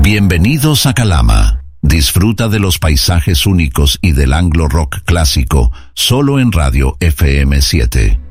Bienvenidos a Calama. Disfruta de los paisajes únicos y del anglo rock clásico, solo en Radio FM 7.